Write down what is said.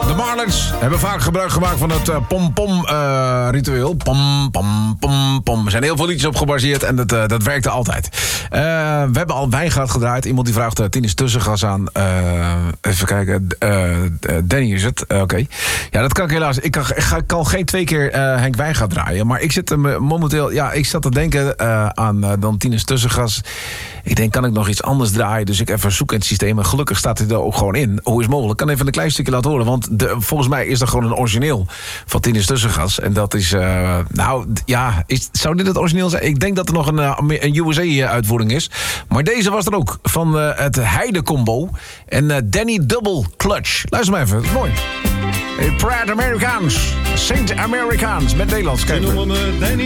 De Marlins hebben vaak gebruik gemaakt van het pom-pom-ritueel. Pom-pom-pom-pom. Er zijn heel veel liedjes op gebaseerd en dat werkte altijd. We hebben al Wijngaard gedraaid. Iemand die vraagt Tinus Tussengas aan. Even kijken. Danny is het. Oké. Ja, dat kan ik helaas. Ik kan geen 2 keer Henk Wijngaard draaien. Maar ik zit momenteel... Ja, ik zat te denken aan dan Tinus Tussengas. Ik denk, kan ik nog iets anders draaien? Dus ik even zoek in het systeem. En gelukkig staat hij er ook gewoon in. Hoe is het mogelijk? Ik kan even een klein stukje laten horen. Want volgens mij is dat gewoon een origineel van Tinus Tussengas. En dat is... zou dit het origineel zijn? Ik denk dat er nog een USA-uitvoering is. Maar deze was er ook. Van het Heide-combo. En Danny Double Clutch. Luister maar even. Dat is mooi. Hey, Proud Americans. Saint Americans. Met Nederlands. Kijk. Ze noemen me Danny